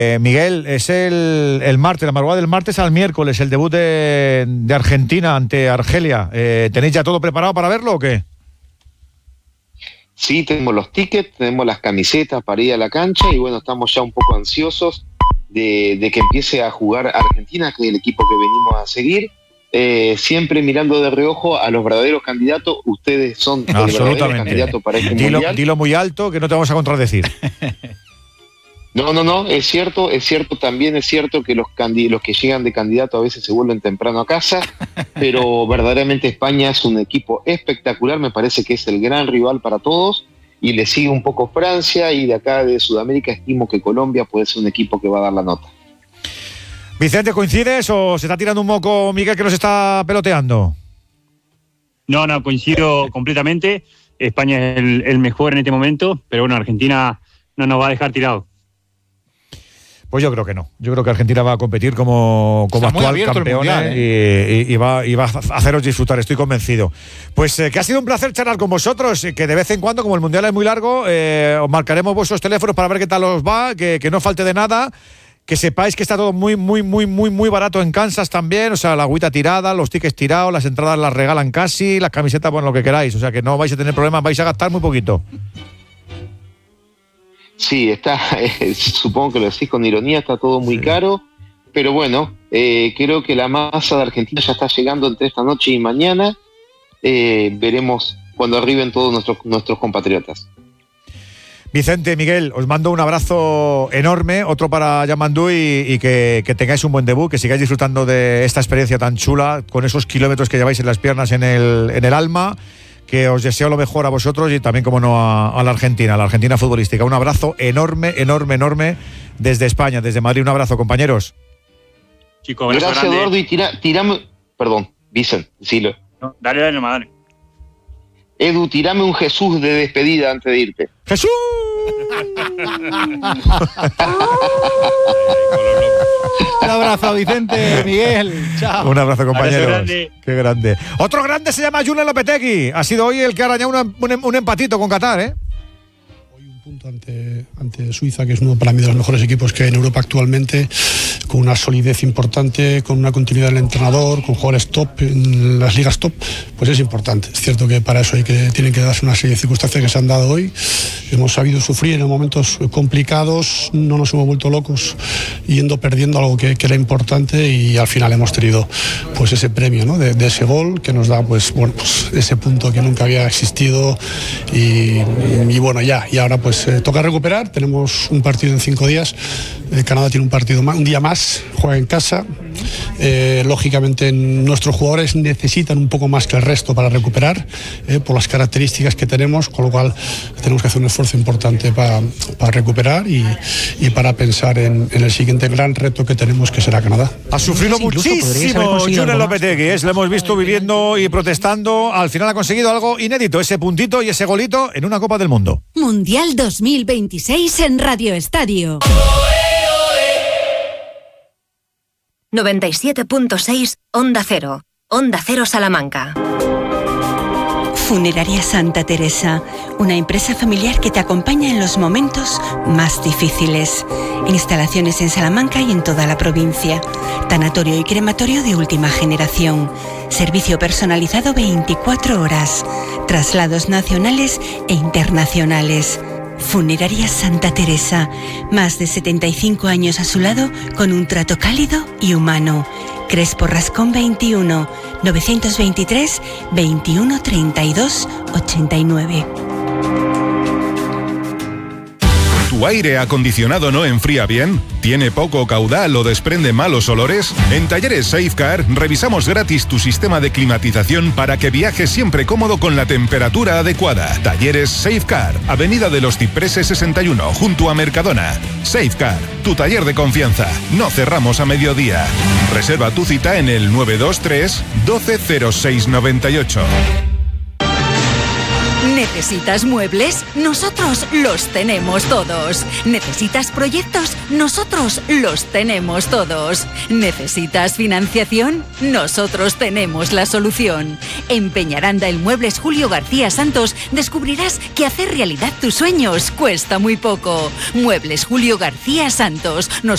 Miguel, es el martes, la madrugada del martes al miércoles, el debut de Argentina ante Argelia. ¿Tenéis ya todo preparado para verlo o qué? Sí, tenemos los tickets, tenemos las camisetas para ir a la cancha y bueno, estamos ya un poco ansiosos de que empiece a jugar Argentina, que es el equipo que venimos a seguir. Siempre mirando de reojo a los verdaderos candidatos. Ustedes son el verdadero candidato para este mundial. Dilo muy alto que no te vamos a contradecir. No, es cierto, también es cierto que los que llegan de candidato a veces se vuelven temprano a casa, pero verdaderamente España es un equipo espectacular, me parece que es el gran rival para todos, y le sigue un poco Francia, y de acá de Sudamérica estimo que Colombia puede ser un equipo que va a dar la nota. Vicente, ¿coincides o se está tirando un moco Miguel que nos está peloteando? No, coincido completamente. España es el mejor en este momento, pero bueno, Argentina no nos va a dejar tirados. Pues yo creo que no. Yo creo que Argentina va a competir como actual campeona y va a haceros disfrutar, estoy convencido. Pues que ha sido un placer charlar con vosotros, que de vez en cuando, como el Mundial es muy largo, os marcaremos vuestros teléfonos para ver qué tal os va, que no falte de nada, que sepáis que está todo muy barato en Kansas también, o sea, la agüita tirada, los tickets tirados, las entradas las regalan casi, las camisetas, bueno, lo que queráis, o sea, que no vais a tener problemas, vais a gastar muy poquito. Sí, supongo que lo decís con ironía, está todo muy caro, pero bueno, creo que la masa de Argentina ya está llegando entre esta noche y mañana. Veremos cuando arriben todos nuestros compatriotas. Vicente, Miguel, os mando un abrazo enorme, otro para Yamandú y que tengáis un buen debut, que sigáis disfrutando de esta experiencia tan chula, con esos kilómetros que lleváis en las piernas, en el alma. Que os deseo lo mejor a vosotros y también, como no, a la Argentina futbolística. Un abrazo enorme desde España, desde Madrid. Un abrazo, compañeros. Chicos, gracias, Eduardo. Y tirame... Perdón, Vicente, decilo. No, dale, Edu, tirame un Jesús de despedida antes de irte. ¡Jesús! Un abrazo, Vicente, Miguel. Chao. Un abrazo, compañeros. Grande. Qué grande. Otro grande se llama Julen Lopetegui. Ha sido hoy el que ha arañado un empatito con Qatar, ¿eh? Hoy un punto ante Suiza, que es uno para mí de los mejores equipos que hay en Europa actualmente, con una solidez importante, con una continuidad del entrenador, con jugadores top en las ligas top, pues es importante. Es cierto que para eso tienen que darse una serie de circunstancias que se han dado hoy. Hemos sabido sufrir en momentos complicados, no nos hemos vuelto locos perdiendo algo que era importante, y al final hemos tenido pues ese premio, ¿no? de ese gol que nos da pues ese punto que nunca había existido, y bueno, y ahora pues toca recuperar. Tenemos un partido en 5 días. Canadá tiene un día más, juega en casa. Lógicamente nuestros jugadores necesitan un poco más que el resto para recuperar, por las características que tenemos, con lo cual tenemos que hacer un esfuerzo importante para recuperar y para pensar en el siguiente gran reto que tenemos, que será Canadá. Ha sufrido muchísimo Julen Lopetegui, lo hemos visto viviendo y protestando. Al final ha conseguido algo inédito, ese puntito y ese golito en una Copa del Mundo. Mundial 2026 en Radio Estadio. 97.6 Onda Cero. Onda Cero Salamanca. Funeraria Santa Teresa, una empresa familiar que te acompaña en los momentos más difíciles. Instalaciones en Salamanca y en toda la provincia. Tanatorio y crematorio de última generación. Servicio personalizado 24 horas. Traslados nacionales e internacionales. Funeraria Santa Teresa, más de 75 años a su lado, con un trato cálido y humano. Crespo Rascón 21, 923 21 32 89. ¿Tu aire acondicionado no enfría bien? ¿Tiene poco caudal o desprende malos olores? En Talleres Safecar revisamos gratis tu sistema de climatización para que viajes siempre cómodo con la temperatura adecuada. Talleres Safecar, Avenida de los Cipreses 61, junto a Mercadona. Safecar, tu taller de confianza. No cerramos a mediodía. Reserva tu cita en el 923 120698. ¿Necesitas muebles? Nosotros los tenemos todos. ¿Necesitas proyectos? Nosotros los tenemos todos. ¿Necesitas financiación? Nosotros tenemos la solución. En Peñaranda Inmuebles Julio García Santos descubrirás que hacer realidad tus sueños cuesta muy poco. Muebles Julio García Santos.